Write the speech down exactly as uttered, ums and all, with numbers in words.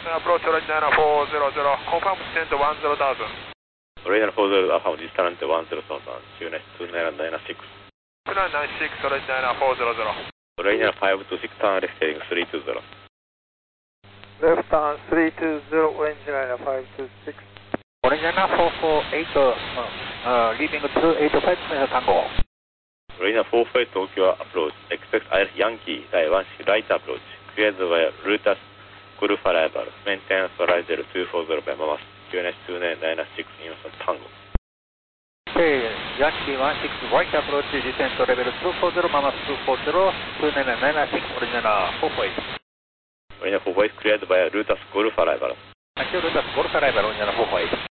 approach original four zero zero, confirm descent one zero thousand. Original four zero Alpha distant one zero thousand, Q N S two nine nine six. two nine nine six, original four zero zero. Original five two six, turn left heading three two zero. Left turn three two zero, original five two six. Original four four eight, uh, uh, leaving two eight five Tango. Original four four eight Tokyo approach, expect Irish Yankee, Taiwan right approach, cleared via Rutas Gulf arrival, maintenance horizon two four zero by Mamas, Q N S two nine nine six, Innocent Tango. Okay, Yankee one six, right approach, descent level two four zero, Mamas two four zero, two nine nine six, original four four eight. Original four four eight cleared via Rutas Gulf arrival. Thank you, Rutas Gulf arrival, original four four eight.